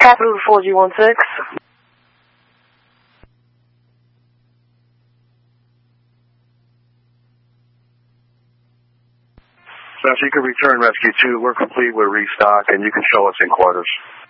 Capital 4G16. So you can return Rescue 2. We're complete with restock, and you can show us in quarters.